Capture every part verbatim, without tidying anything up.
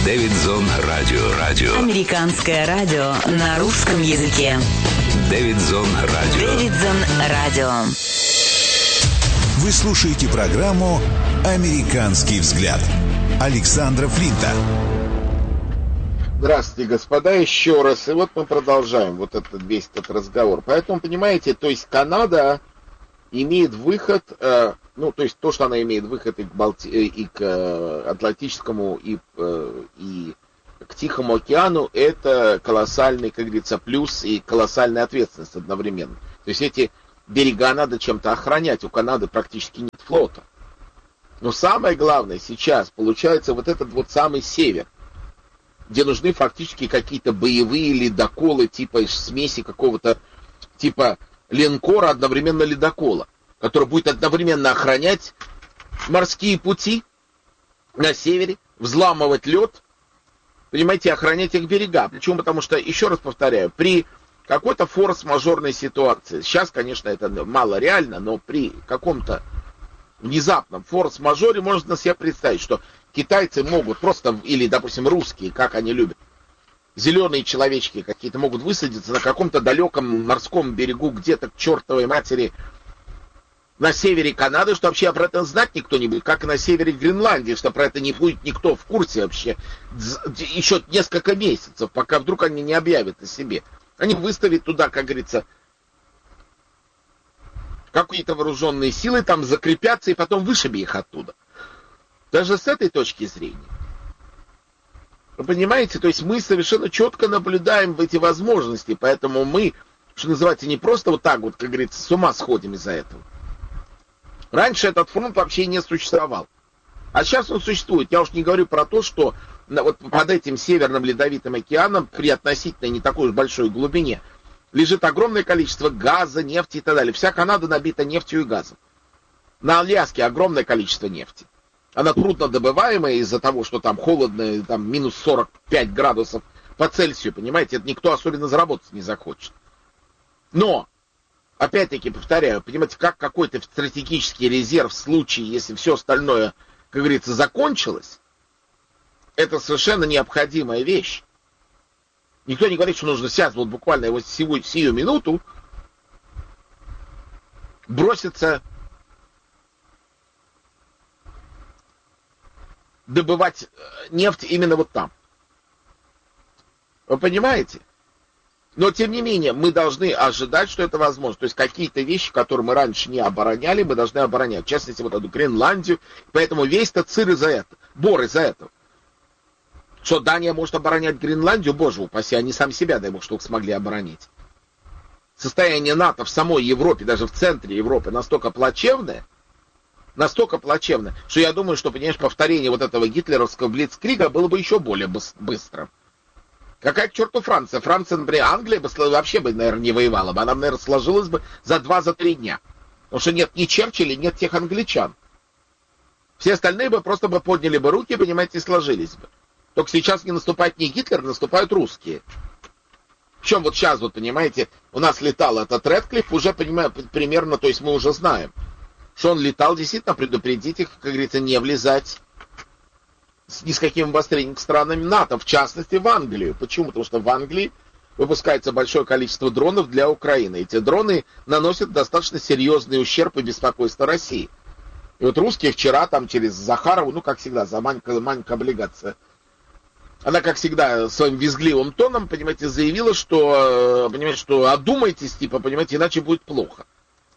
Дэвидзон Радио. Радио. Американское радио на русском языке. Дэвидзон Радио. Дэвидзон Радио. Вы слушаете программу «Американский взгляд» Александра Флинта. Здравствуйте, господа, еще раз. И вот мы продолжаем вот этот весь этот разговор. Поэтому, понимаете, то есть Канада имеет выход, э, ну, то есть то, что она имеет выход и к, Балти... и к э, Атлантическому, и, э, и к Тихому океану, это колоссальный, как говорится, плюс и колоссальная ответственность одновременно. То есть эти берега надо чем-то охранять. У Канады практически нет флота. Но самое главное сейчас получается вот этот вот самый север, где нужны фактически какие-то боевые ледоколы, типа смеси какого-то, типа линкора, одновременно ледокола, который будет одновременно охранять морские пути на севере, взламывать лед, понимаете, охранять их берега. Почему? Потому что, еще раз повторяю, при какой-то форс-мажорной ситуации, сейчас, конечно, это мало реально, но при каком-то внезапном форс-мажоре можно себе представить, что китайцы могут просто, или, допустим, русские, как они любят, зеленые человечки какие-то могут высадиться на каком-то далеком морском берегу, где-то к чертовой матери на севере Канады, что вообще про это знать никто не будет, как и на севере Гренландии, что про это не будет никто в курсе вообще еще несколько месяцев, пока вдруг они не объявят о себе. Они выставят туда, как говорится, какие-то вооруженные силы, там закрепятся и потом вышиби их оттуда. Даже с этой точки зрения. Вы понимаете, то есть мы совершенно четко наблюдаем эти возможности, поэтому мы, что называется, не просто вот так вот, как говорится, с ума сходим из-за этого. Раньше этот фронт вообще не существовал. А сейчас он существует. Я уж не говорю про то, что вот под этим Северным Ледовитым океаном при относительно не такой уж большой глубине лежит огромное количество газа, нефти и так далее. Вся Канада набита нефтью и газом. На Аляске огромное количество нефти. Она трудно добываемая из-за того, что там холодно, там минус сорок пять градусов по Цельсию, понимаете, это никто особенно заработать не захочет. Но, опять-таки, повторяю, понимаете, как какой-то стратегический резерв в случае, если все остальное, как говорится, закончилось, это совершенно необходимая вещь. Никто не говорит, что нужно сейчас, вот буквально его сию, сию минуту броситься добывать нефть именно вот там. Вы понимаете? Но, тем не менее, мы должны ожидать, что это возможно. То есть, какие-то вещи, которые мы раньше не обороняли, мы должны оборонять. В частности, вот эту Гренландию. Поэтому весь этот цир из-за этого. Бор из-за этого. Что Дания может оборонять Гренландию, боже упаси, они сами себя, дай бог, что смогли оборонить. Состояние НАТО в самой Европе, даже в центре Европы, настолько плачевное, настолько плачевно, что я думаю, что, понимаешь, повторение вот этого гитлеровского блицкрига было бы еще более быстрым. Какая к черту Франция? Франция, например, Англия бы вообще, бы, наверное, не воевала бы. Она, наверное, сложилась бы за два-за три дня. Потому что нет ни Черчилля, нет тех англичан. Все остальные бы просто бы подняли бы руки, понимаете, и сложились бы. Только сейчас не наступает не Гитлер, наступают русские. Причем вот сейчас, вот понимаете, у нас летал этот Рэдклифф, уже, понимаю, примерно, то есть мы уже знаем, что он летал действительно предупредить их, как говорится, не влезать с ни с каким обострением к странам НАТО, в частности в Англию. Почему? Потому что в Англии выпускается большое количество дронов для Украины. Эти дроны наносят достаточно серьезный ущерб и беспокойство России. И вот русские вчера там через Захарову, ну как всегда, за Манька, Манька облигация, она, как всегда, своим визгливым тоном, понимаете, заявила, что, понимаете, что одумайтесь, типа, понимаете, иначе будет плохо.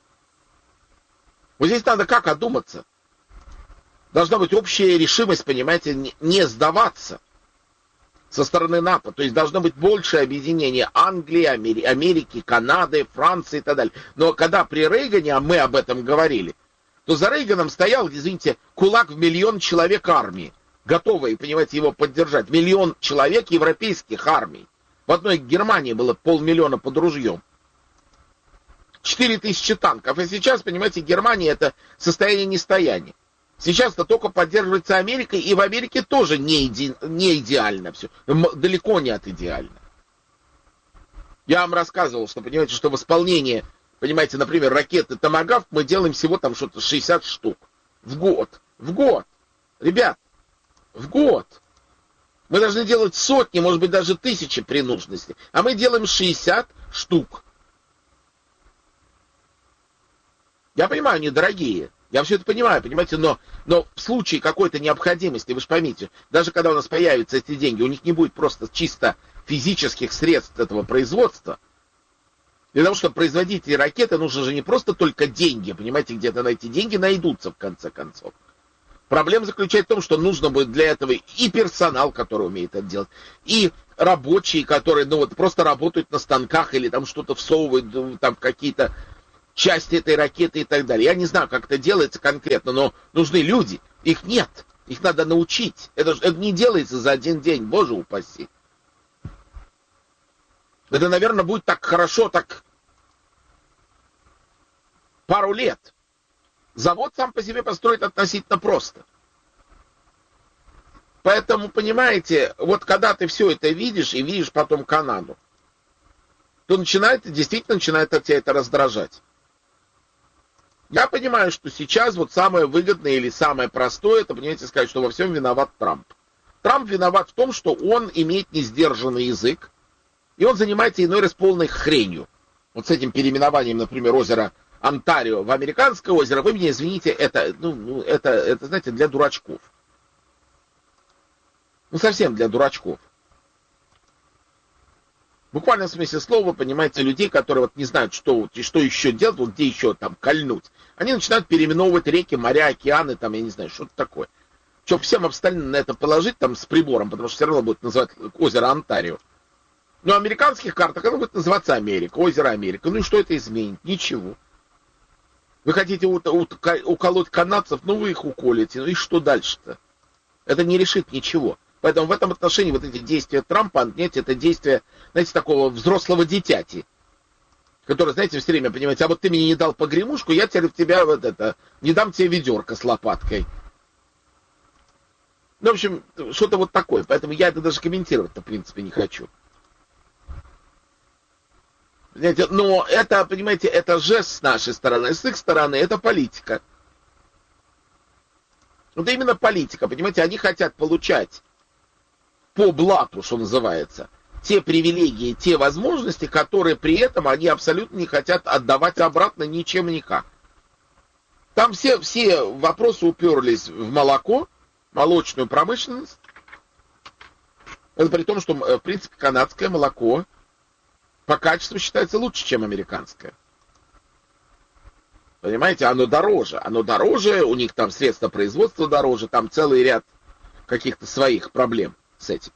Вот здесь надо как одуматься? Должна быть общая решимость, понимаете, не сдаваться со стороны НАТО. То есть должно быть большее объединение Англии, Америки, Канады, Франции и так далее. Но когда при Рейгане, а мы об этом говорили, то за Рейганом стоял, извините, кулак в миллион человек армии, готовые, понимаете, его поддержать. Миллион человек европейских армий. В одной Германии было полмиллиона под ружьем. Четыре тысячи танков. И сейчас, понимаете, Германия это состояние нестояния. Сейчас-то только поддерживается Америкой, и в Америке тоже не, иде, не идеально все. Далеко не от идеально. Я вам рассказывал, что, понимаете, что в исполнении, понимаете, например, ракеты Томагавк мы делаем всего там что-то шестьдесят штук. В год. В год. Ребят, в год. Мы должны делать сотни, может быть, даже тысячи при нужности. А мы делаем шестьдесят штук. Я понимаю, они дорогие. Я все это понимаю, понимаете, но, но в случае какой-то необходимости, вы же поймите, даже когда у нас появятся эти деньги, у них не будет просто чисто физических средств этого производства. Для того, чтобы производить ракеты, нужно же не просто только деньги, понимаете, где-то найти. Деньги найдутся, в конце концов. Проблема заключается в том, что нужно будет для этого и персонал, который умеет это делать, и рабочие, которые, ну вот, просто работают на станках или там что-то всовывают, там какие-то части этой ракеты и так далее. Я не знаю, как это делается конкретно, но нужны люди. Их нет. Их надо научить. Это, это не делается за один день, боже упаси. Это, наверное, будет так хорошо, так пару лет. Завод сам по себе построить относительно просто. Поэтому, понимаете, вот когда ты все это видишь и видишь потом Канаду, то начинает, действительно начинает от тебя это раздражать. Я понимаю, что сейчас вот самое выгодное или самое простое, это, понимаете, сказать, что во всем виноват Трамп. Трамп виноват в том, что он имеет несдержанный язык, и он занимается иной раз полной хренью. Вот с этим переименованием, например, озера Онтарио в американское озеро, вы меня извините, это, ну, это, это, знаете, для дурачков. Ну, совсем для дурачков. Буквально в смысле слова, понимаете, людей, которые вот не знают, что, что еще делать, вот где еще там кольнуть. Они начинают переименовывать реки, моря, океаны, там, я не знаю, что-то такое. Что всем остальным на это положить там с прибором, потому что все равно будет называть озеро Онтарио. Но в американских картах оно будет называться Америка, озеро Америка. Ну и что это изменит? Ничего. Вы хотите уколоть канадцев, ну вы их уколите. Ну и что дальше-то? Это не решит ничего. Поэтому в этом отношении вот эти действия Трампа, знаете, это действия, знаете, такого взрослого дитяти, который, знаете, все время, понимаете, а вот ты мне не дал погремушку, я теперь в тебя вот это, не дам тебе ведерко с лопаткой. Ну, в общем, что-то вот такое. Поэтому я это даже комментировать-то, в принципе, не хочу. Понимаете, но это, понимаете, это жест с нашей стороны, с их стороны это политика. Вот именно политика, понимаете, они хотят получать по блату, что называется, те привилегии, те возможности, которые при этом они абсолютно не хотят отдавать обратно ничем и никак. Там все, все вопросы уперлись в молоко, молочную промышленность. Это при том, что, в принципе, канадское молоко по качеству считается лучше, чем американское. Понимаете, оно дороже. Оно дороже, у них там средства производства дороже, там целый ряд каких-то своих проблем с этим.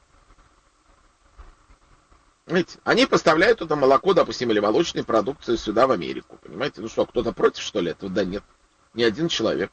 Видите, они поставляют это молоко, допустим, или молочную продукцию сюда, в Америку. Понимаете, ну что, кто-то против, что ли, этого? Да нет, ни один человек.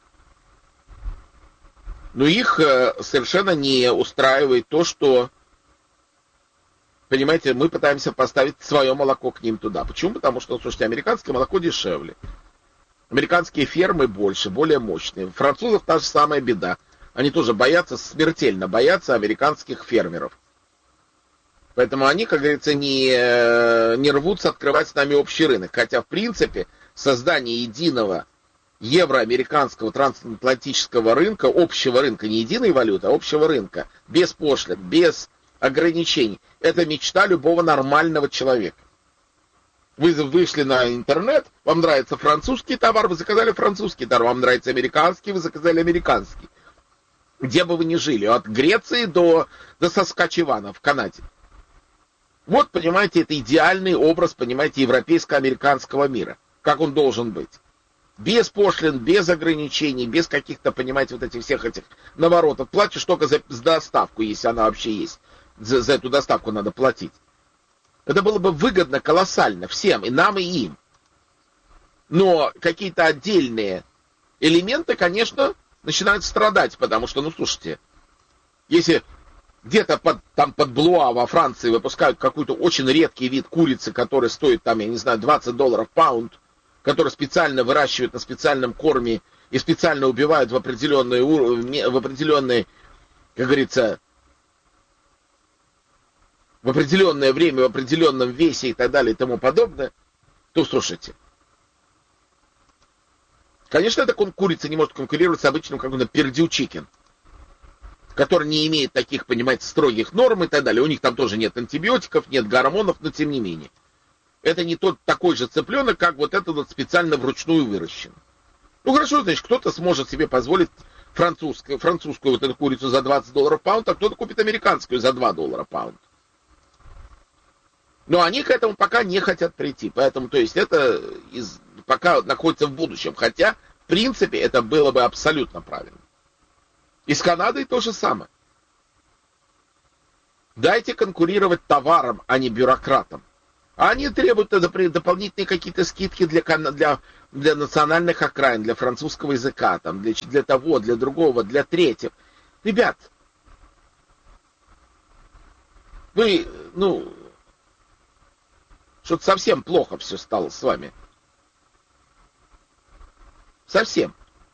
Но их совершенно не устраивает то, что, понимаете, мы пытаемся поставить свое молоко к ним туда. Почему? Потому что, слушайте, американское молоко дешевле. Американские фермы больше, более мощные. У французов та же самая беда. Они тоже боятся, смертельно боятся американских фермеров. Поэтому они, как говорится, не, не рвутся открывать с нами общий рынок. Хотя, в принципе, создание единого евроамериканского трансатлантического рынка, общего рынка, не единой валюты, а общего рынка, без пошлин, без ограничений, это мечта любого нормального человека. Вы вышли на интернет, вам нравится французский товар, вы заказали французский товар, вам нравится американский, вы заказали американский. Где бы вы ни жили, от Греции до, до Саскачевана в Канаде. Вот, понимаете, это идеальный образ, понимаете, европейско-американского мира. Как он должен быть. Без пошлин, без ограничений, без каких-то, понимаете, вот этих всех этих наворотов. Платишь только за, за доставку, если она вообще есть. За, за эту доставку надо платить. Это было бы выгодно колоссально всем, и нам, и им. Но какие-то отдельные элементы, конечно, начинают страдать, потому что, ну, слушайте, если где-то под, там под Блуа во Франции выпускают какой-то очень редкий вид курицы, который стоит, там, я не знаю, двадцать долларов паунд, который специально выращивают на специальном корме и специально убивают в определенные, в определенные, как говорится, в определенное время, в определенном весе и так далее и тому подобное, то слушайте. Конечно, эта курица не может конкурировать с обычным каким-то пердю чикен, который не имеет таких, понимаете, строгих норм и так далее. У них там тоже нет антибиотиков, нет гормонов, но тем не менее. Это не тот такой же цыпленок, как вот этот вот специально вручную выращен. Ну хорошо, значит, кто-то сможет себе позволить французскую, французскую вот эту курицу за двадцать долларов паунд, а кто-то купит американскую за два доллара паунд. Но они к этому пока не хотят прийти. Поэтому, то есть, это из, пока находится в будущем. Хотя, в принципе, это было бы абсолютно правильно. И с Канадой то же самое. Дайте конкурировать товаром, а не бюрократам. А они требуют дополнительные какие-то скидки для, для, для национальных окраин, для французского языка, там, для, для того, для другого, для третьего. Ребят, вы, ну, что-то совсем плохо все стало с вами. Совсем.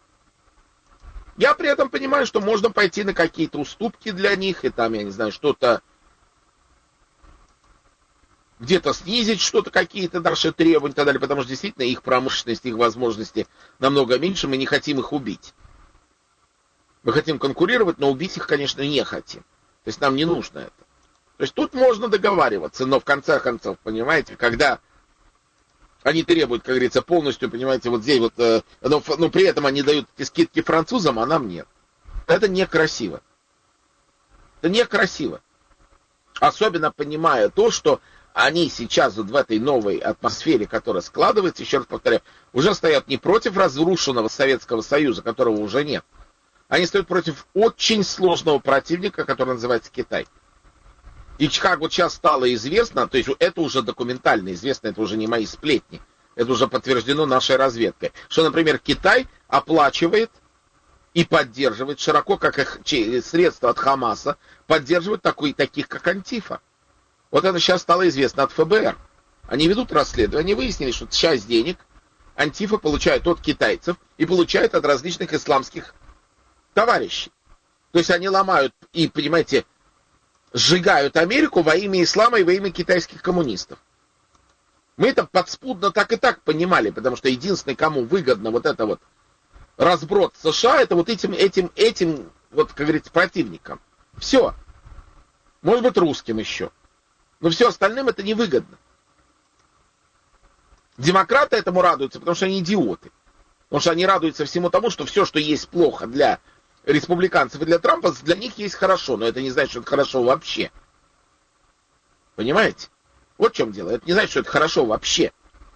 Я при этом понимаю, что можно пойти на какие-то уступки для них, и там, я не знаю, что-то где-то снизить что-то, какие-то наши требования и так далее, потому что действительно их промышленность, их возможности намного меньше, мы не хотим их убить. Мы хотим конкурировать, но убить их, конечно, не хотим. То есть нам не нужно это. То есть тут можно договариваться, но в конце концов, понимаете, когда они требуют, как говорится, полностью, понимаете, вот здесь вот, э, но, но при этом они дают эти скидки французам, а нам нет. Это некрасиво. Это некрасиво. Особенно понимая то, что они сейчас вот в этой новой атмосфере, которая складывается, еще раз повторяю, уже стоят не против разрушенного Советского Союза, которого уже нет. Они стоят против очень сложного противника, который называется Китай. И как вот сейчас стало известно, то есть это уже документально известно, это уже не мои сплетни, это уже подтверждено нашей разведкой, что, например, Китай оплачивает и поддерживает широко, как их средства от Хамаса, поддерживает такой, таких, как Антифа. Вот это сейчас стало известно от ФБР. Они ведут расследование, они выяснили, что часть денег Антифа получает от китайцев и получает от различных исламских товарищей. То есть они ломают и, понимаете, сжигают Америку во имя ислама и во имя китайских коммунистов. Мы это подспудно так и так понимали, потому что единственный, кому выгодно вот это вот разброд США, это вот этим, этим, этим, вот, как говорится, противникам. Все. Может быть, русским еще. Но все остальным это невыгодно. Демократы этому радуются, потому что они идиоты. Потому что они радуются всему тому, что все, что есть плохо для республиканцев и для Трампа, для них есть хорошо. Но это не значит, что это хорошо вообще. Понимаете? Вот в чем дело. Это не значит, что это хорошо вообще.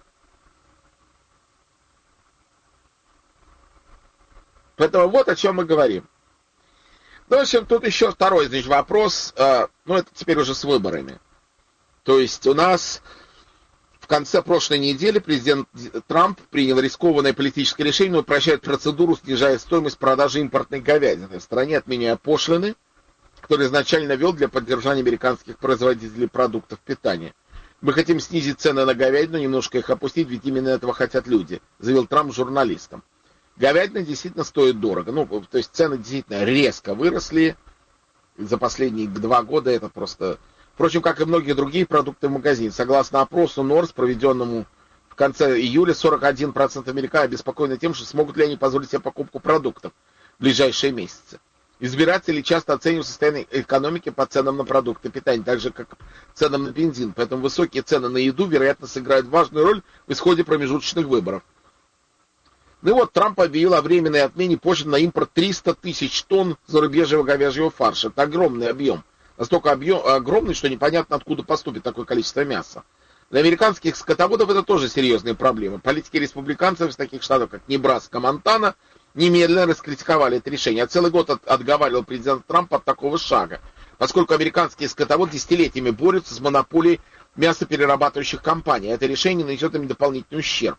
Поэтому вот о чем мы говорим. Ну, в общем, тут еще второй, значит, вопрос. Э, ну, это теперь уже с выборами. То есть у нас в конце прошлой недели президент Трамп принял рискованное политическое решение, упрощает процедуру, снижая стоимость продажи импортной говядины в стране, отменяя пошлины, которые изначально ввел для поддержания американских производителей продуктов питания. Мы хотим снизить цены на говядину, немножко их опустить, ведь именно этого хотят люди, заявил Трамп журналистам. Говядина действительно стоит дорого. Ну, то есть цены действительно резко выросли за последние два года. Это просто... Впрочем, как и многие другие продукты в магазине. Согласно опросу Норс, проведенному в конце июля, сорок один процент американцев обеспокоены тем, что смогут ли они позволить себе покупку продуктов в ближайшие месяцы. Избиратели часто оценивают состояние экономики по ценам на продукты питания, так же, как ценам на бензин. Поэтому высокие цены на еду, вероятно, сыграют важную роль в исходе промежуточных выборов. Ну и вот Трамп объявил о временной отмене пошлин на импорт триста тысяч тонн зарубежного говяжьего фарша. Это огромный объем. Настолько объем, огромный, что непонятно, откуда поступит такое количество мяса. Для американских скотоводов это тоже серьезные проблемы. Политики республиканцев из таких штатов, как Небраска, Монтана, немедленно раскритиковали это решение. А целый год от, отговаривал президент Трамп от такого шага, поскольку американские скотоводы десятилетиями борются с монополией мясоперерабатывающих компаний. Это решение нанесет им дополнительный ущерб.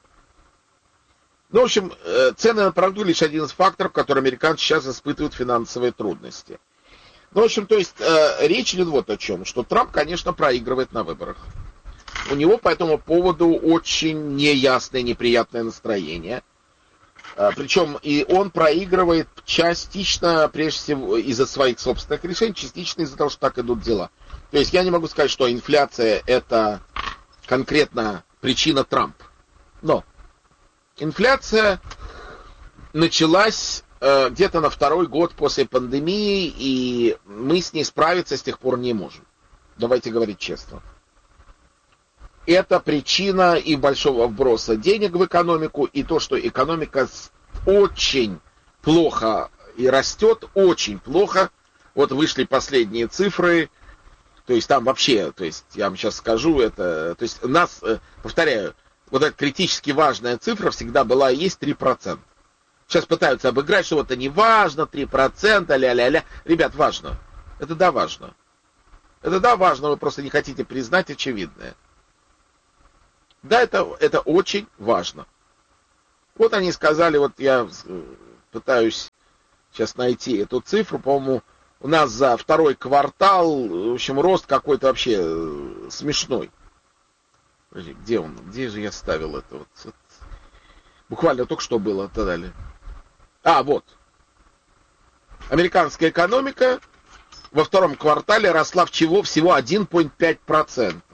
Ну, в общем, цены на продукты лишь один из факторов, который американцы сейчас испытывают финансовые трудности. Ну, в общем, то есть, э, речь идет вот о чем, что Трамп, конечно, проигрывает на выборах. У него по этому поводу очень неясное, неприятное настроение. Э, причем и он проигрывает частично, прежде всего, из-за своих собственных решений, частично из-за того, что так идут дела. То есть, я не могу сказать, что инфляция это конкретно причина Трампа. Но инфляция началась э, где-то на второй год после пандемии, и мы с ней справиться с тех пор не можем. Давайте говорить честно. Это причина и большого вброса денег в экономику, и то, что экономика очень плохо и растет, очень плохо. Вот вышли последние цифры, то есть там вообще, то есть я вам сейчас скажу, это, то есть у нас, повторяю, вот эта критически важная цифра всегда была и есть три процента. Сейчас пытаются обыграть, что вот это не важно, три процента, ля-ля-ля. Ребят, важно. Это да, важно. Это да, важно, вы просто не хотите признать очевидное. Да, это, это очень важно. Вот они сказали, вот я пытаюсь сейчас найти эту цифру, по-моему, у нас за второй квартал, в общем, рост какой-то вообще смешной. Подожди, где он? Где же я ставил это? Вот, вот. Буквально только что было, так далее. А, вот. Американская экономика во втором квартале росла в чего? Всего один целых пять десятых процента.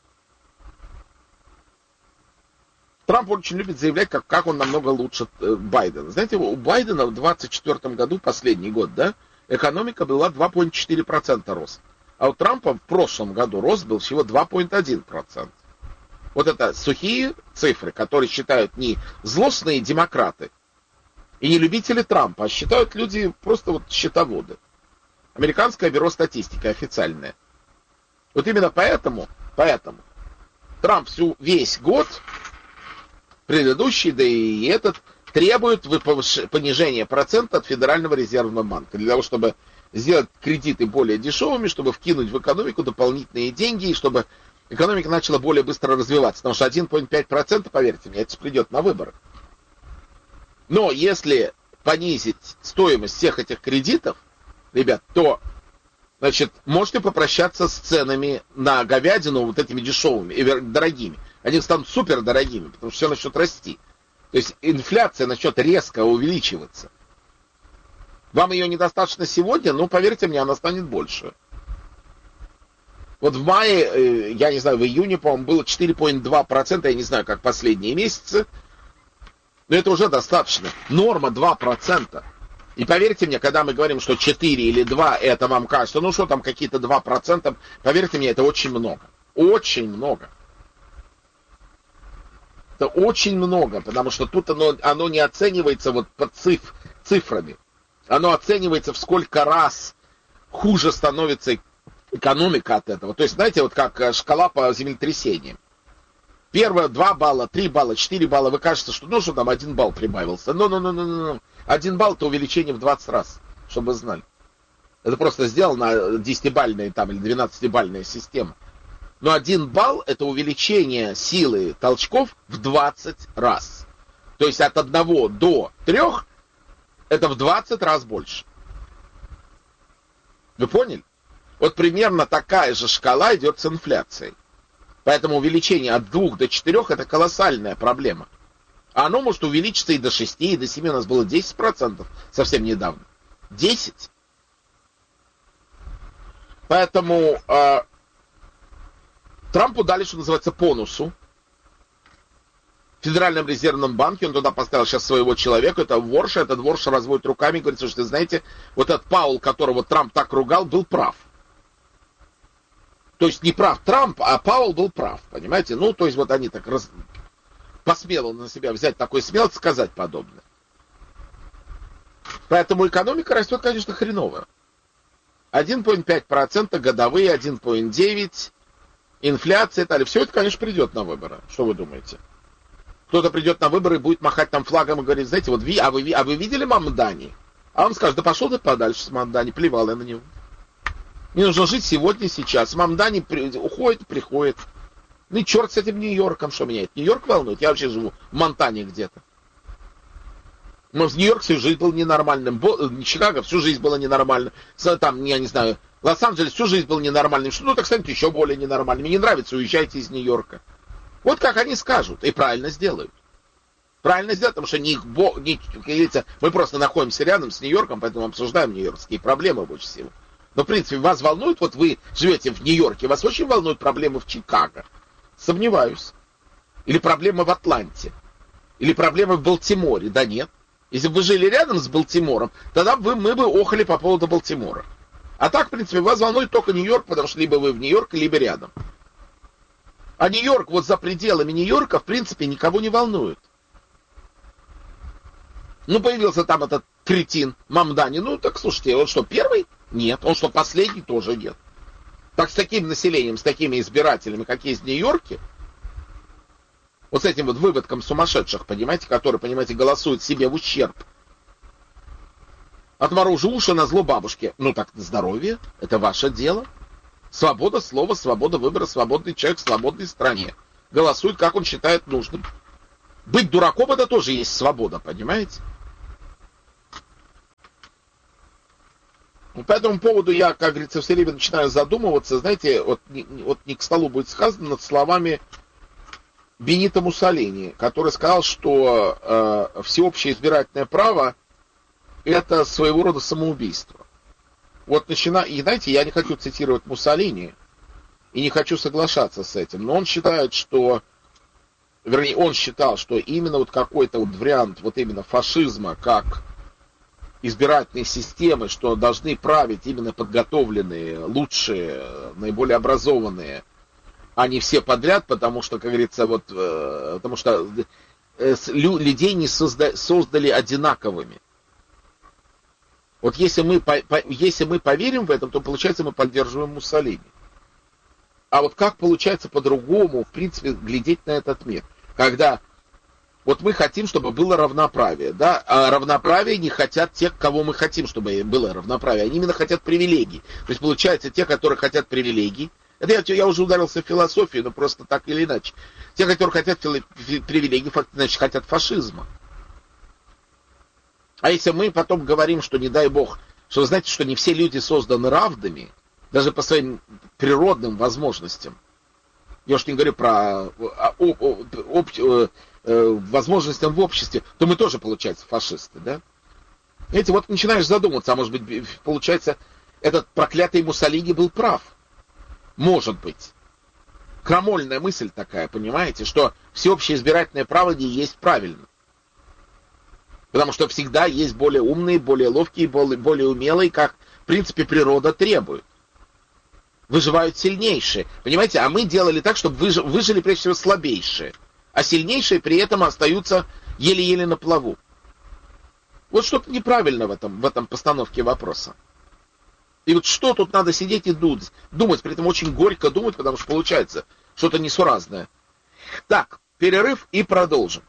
Трамп очень любит заявлять, как, как он намного лучше э, Байдена. Знаете, у Байдена в двадцать четвёртом году, последний год, да, экономика была два целых четыре десятых процента рост. А у Трампа в прошлом году рост был всего два целых один десятый процента. Вот это сухие цифры, которые считают не злостные демократы и не любители Трампа, а считают люди просто вот счетоводы. Американское бюро статистики официальное. Вот именно поэтому, поэтому Трамп всю весь год предыдущий, да и этот, требует понижения процента от Федерального резервного банка для того, чтобы сделать кредиты более дешевыми, чтобы вкинуть в экономику дополнительные деньги, и чтобы экономика начала более быстро развиваться. Потому что один целых пять десятых процента, поверьте мне, это придет на выборы. Но если понизить стоимость всех этих кредитов, ребят, то, значит, можете попрощаться с ценами на говядину вот этими дешевыми и дорогими. Они станут супер дорогими, потому что все начнет расти. То есть инфляция начнет резко увеличиваться. Вам ее недостаточно сегодня, но поверьте мне, она станет больше. Вот в мае, я не знаю, в июне, по-моему, было четыре целых два десятых процента, я не знаю, как последние месяцы, но это уже достаточно. Норма два процента. И поверьте мне, когда мы говорим, что четыре или два, это вам кажется, ну что там какие-то два процента, поверьте мне, это очень много. Очень много. Это очень много, потому что тут оно, оно не оценивается вот по циф, цифрами. Оно оценивается, в сколько раз хуже становится экономика от этого. То есть, знаете, вот как шкала по землетрясениям. Первое два балла, три балла, четыре балла, вы кажется, что ну что там, один балл прибавился. Ну-ну-ну-ну-ну. Один балл — это увеличение в двадцать раз, чтобы вы знали. Это просто сделана десятибалльная там или двенадцатибалльная система. Но один балл — это увеличение силы толчков в двадцать раз. То есть от одного до трех это в двадцать раз больше. Вы поняли? Вот примерно такая же шкала идет с инфляцией. Поэтому увеличение от двух до четырех это колоссальная проблема. А оно может увеличиться и до шести, и до семи. У нас было десять процентов совсем недавно. десять. Поэтому э, Трампу дали, что называется, бонусу. В Федеральном резервном банке он туда поставил сейчас своего человека, это Ворша, этот Ворша разводит руками и говорит, что, знаете, вот этот Паул, которого Трамп так ругал, был прав. То есть не прав Трамп, а Паул был прав, понимаете? Ну, то есть вот они так раз... посмело на себя взять такой смелость, сказать подобное. Поэтому экономика растет, конечно, хреново. один целых пять десятых процента годовые, один целых девять процента, инфляция и так далее. Все это, конечно, придет на выборы. Что вы думаете? Кто-то придет на выборы и будет махать там флагом и говорить, знаете, вот ви, а, вы, а вы видели Мамдани? А он скажет, да пошел ты подальше с Мамдани, плевал я на него. Мне нужно жить сегодня, сейчас. Мамдани при, уходит, приходит. Ну и черт с этим Нью-Йорком, что меня это Нью-Йорк волнует? Я вообще живу в Монтане где-то. Может, Нью-Йорк всю жизнь был ненормальным, Чикаго всю жизнь было ненормальным, там, я не знаю, Лос-Анджелес всю жизнь был ненормальным, что ну так станет еще более ненормальным. Мне не нравится, уезжайте из Нью-Йорка. Вот как они скажут, и правильно сделают. Правильно сделают, потому что не, не, как говорится, мы просто находимся рядом с Нью-Йорком, поэтому обсуждаем нью-йоркские проблемы больше всего. Но, в принципе, вас волнует, вот вы живете в Нью-Йорке, вас очень волнуют проблемы в Чикаго. Сомневаюсь. Или проблемы в Атланте. Или проблемы в Балтиморе. Да нет. Если бы вы жили рядом с Балтимором, тогда бы мы бы охали по поводу Балтимора. А так, в принципе, вас волнует только Нью-Йорк, потому что либо вы в Нью-Йорке, либо рядом. А Нью-Йорк, вот за пределами Нью-Йорка, в принципе, никого не волнует. Ну, появился там этот кретин Мамдани. Ну, так, слушайте, он что, первый? Нет. Он что, последний? Тоже нет. Так с таким населением, с такими избирателями, как есть в Нью-Йорке, вот с этим вот выводком сумасшедших, понимаете, которые, понимаете, голосуют себе в ущерб. Отморожу уши на зло бабушке. Ну так, здоровье, это ваше дело. Свобода слова, свобода выбора, свободный человек в свободной стране. Голосует, как он считает нужным. Быть дураком — это тоже есть свобода, понимаете? По этому поводу я, как говорится, все время начинаю задумываться, знаете, вот, вот не к столу будет сказано над словами Бенито Муссолини, который сказал, что э, всеобщее избирательное право — это своего рода самоубийство. Вот начина... И знаете, я не хочу цитировать Муссолини, и не хочу соглашаться с этим, но он считает, что, вернее, он считал, что именно вот какой-то вот вариант вот именно фашизма, как избирательной системы, что должны править именно подготовленные, лучшие, наиболее образованные, а не все подряд, потому что, как говорится, вот, потому что людей не созда... создали одинаковыми. Вот если мы, по, по, если мы поверим в этом, то, получается, мы поддерживаем Муссолини. А вот как получается по-другому, в принципе, глядеть на этот мир? Когда вот мы хотим, чтобы было равноправие, да, а равноправие не хотят те, кого мы хотим, чтобы было равноправие. Они именно хотят привилегий. То есть, получается, те, которые хотят привилегий, это я, я уже ударился в философию, но просто так или иначе. Те, которые хотят привилегий, значит, хотят фашизма. А если мы потом говорим, что, не дай бог, что вы знаете, что не все люди созданы равными, даже по своим природным возможностям, я уж не говорю про об, об, об, об, возможностям в обществе, то мы тоже, получается, фашисты, да? Знаете, вот начинаешь задумываться, а может быть, получается, этот проклятый Муссолини был прав. Может быть. Крамольная мысль такая, понимаете, что всеобщее избирательное право не есть правильно. Потому что всегда есть более умные, более ловкие, более умелые, как, в принципе, природа требует. Выживают сильнейшие. Понимаете, а мы делали так, чтобы выж... выжили, прежде всего, слабейшие. А сильнейшие при этом остаются еле-еле на плаву. Вот что-то неправильно в этом, в этом постановке вопроса. И вот что тут надо сидеть и думать, думать, при этом очень горько думать, потому что получается что-то несуразное. Так, перерыв и продолжим.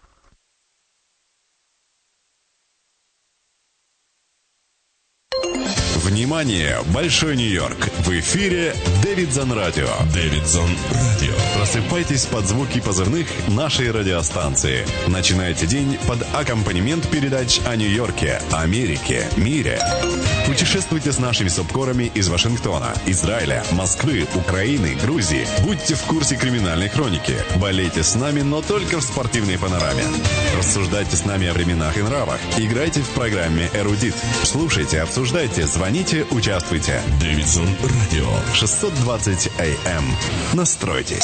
Внимание, Большой Нью-Йорк! В эфире Дэвидсон Радио. Дэвидсон Радио. Просыпайтесь под звуки позывных нашей радиостанции. Начинайте день под аккомпанемент передач о Нью-Йорке, Америке, мире. Путешествуйте с нашими субкорами из Вашингтона, Израиля, Москвы, Украины, Грузии. Будьте в курсе криминальной хроники. Болейте с нами, но только в спортивной панораме. Рассуждайте с нами о временах и нравах. Играйте в программе «Эрудит». Слушайте, обсуждайте, звоните, участвуйте. Дэвидсон Радио. шестьсот двадцать эй эм. Настройтесь.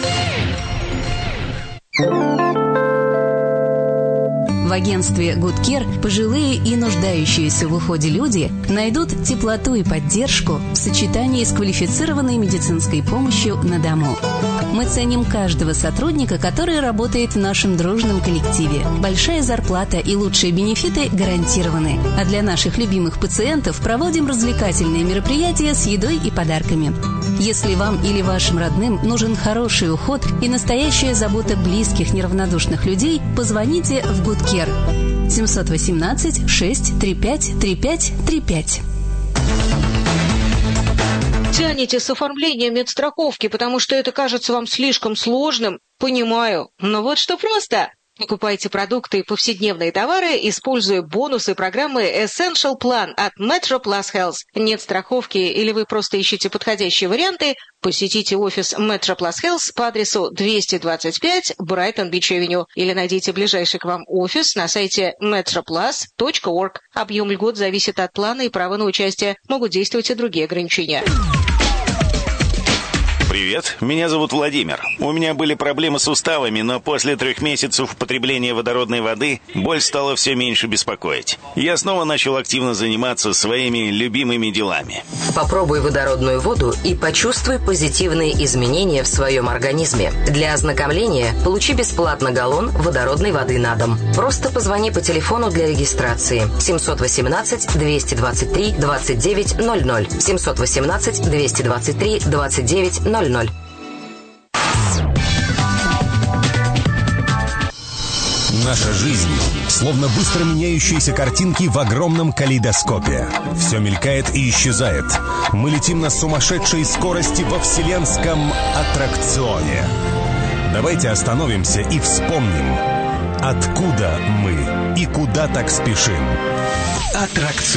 В агентстве Good Care пожилые и нуждающиеся в уходе люди найдут теплоту и поддержку в сочетании с квалифицированной медицинской помощью на дому. Мы ценим каждого сотрудника, который работает в нашем дружном коллективе. Большая зарплата и лучшие бенефиты гарантированы. А для наших любимых пациентов проводим развлекательные мероприятия с едой и подарками. Если вам или вашим родным нужен хороший уход и настоящая забота близких неравнодушных людей, позвоните в Good Care. семьсот восемнадцать шесть тридцать пять тридцать пять тридцать пять. Тянете с оформлением медстраховки, потому что это кажется вам слишком сложным? Понимаю. Но вот что просто. Покупайте продукты и повседневные товары, используя бонусы программы Essential Plan от Metro Plus Health. Нет страховки или вы просто ищете подходящие варианты? Посетите офис Metro Plus Health по адресу двести двадцать пять Brighton Beach Avenue или найдите ближайший к вам офис на сайте метро плас точка орг. Объем льгот зависит от плана и права на участие. Могут действовать и другие ограничения. Привет, меня зовут Владимир. У меня были проблемы с суставами, но после трех месяцев употребления водородной воды боль стала все меньше беспокоить. Я снова начал активно заниматься своими любимыми делами. Попробуй водородную воду и почувствуй позитивные изменения в своем организме. Для ознакомления получи бесплатно галлон водородной воды на дом. Просто позвони по телефону для регистрации семь один восемь двести двадцать три двадцать девять ноль ноль семь один восемь двести двадцать три двадцать девять ноль ноль. Наша жизнь словно быстро меняющиеся картинки в огромном калейдоскопе. Все мелькает и исчезает. Мы летим на сумасшедшей скорости во вселенском аттракционе. Давайте остановимся и вспомним, откуда мы и куда так спешим. Аттракцион.